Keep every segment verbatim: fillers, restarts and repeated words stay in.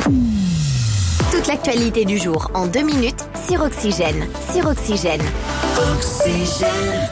Toute l'actualité du jour en deux minutes sur Oxygène. Sur Oxygène. Oxygène.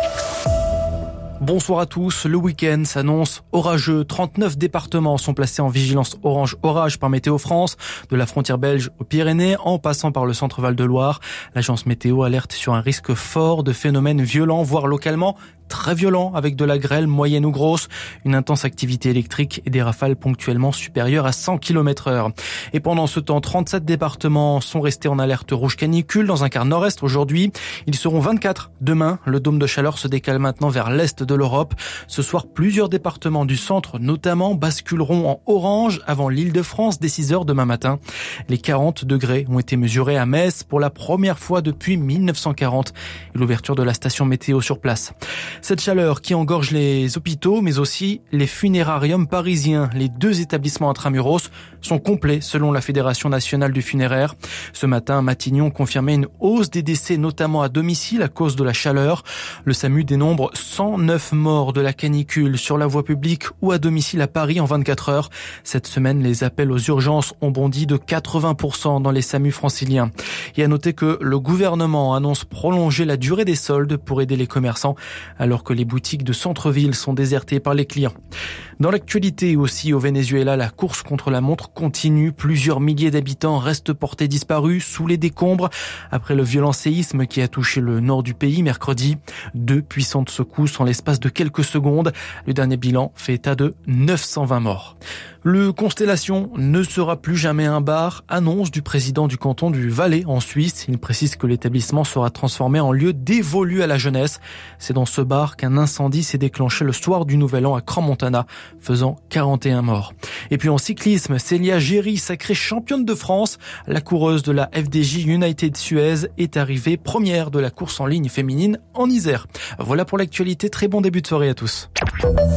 Bonsoir à tous. Le week-end s'annonce orageux. trente-neuf départements sont placés en vigilance orange orage par Météo France, de la frontière belge aux Pyrénées, en passant par le centre Val de Loire. L'agence météo alerte sur un risque fort de phénomènes violents, voire localement très violents, avec de la grêle moyenne ou grosse, une intense activité électrique et des rafales ponctuellement supérieures à cent kilomètres heure. Et pendant ce temps, trente-sept départements sont restés en alerte rouge canicule dans un quart nord-est aujourd'hui. Ils seront vingt-quatre demain. Le dôme de chaleur se décale maintenant vers l'est de l'Europe. Ce soir, plusieurs départements du centre notamment basculeront en orange avant l'Île-de-France dès six heures demain matin. Les quarante degrés ont été mesurés à Metz pour la première fois depuis mille neuf cent quarante et l'ouverture de la station météo sur place. Cette chaleur qui engorge les hôpitaux mais aussi les funérariums parisiens. Les deux établissements intramuros sont complets selon la Fédération nationale du funéraire. Ce matin, Matignon confirmait une hausse des décès notamment à domicile à cause de la chaleur. Le SAMU dénombre cent neuf morts de la canicule sur la voie publique ou à domicile à Paris en vingt-quatre heures. Cette semaine, les appels aux urgences ont bondi de quatre-vingts pour cent dans les SAMU franciliens. Et à noter que le gouvernement annonce prolonger la durée des soldes pour aider les commerçants alors que les boutiques de centre-ville sont désertées par les clients. Dans l'actualité aussi au Venezuela, la course contre la montre continue. Plusieurs milliers d'habitants restent portés disparus sous les décombres après le violent séisme qui a touché le nord du pays mercredi. Deux puissantes secousses en l'espace de quelques secondes. Le dernier bilan fait état de neuf cent vingt morts. Le Constellation ne sera plus jamais un bar, annonce du président du canton du Valais en Suisse. Il précise que l'établissement sera transformé en lieu dévolu à la jeunesse. C'est dans ce bar qu'un incendie s'est déclenché le soir du Nouvel An à Crans-Montana, faisant quarante et un morts. Et puis en cyclisme, Célia Géry, sacrée championne de France. La coureuse de la F D J United Suez est arrivée première de la course en ligne féminine en Isère. Voilà pour l'actualité. Très bon début de soirée à tous.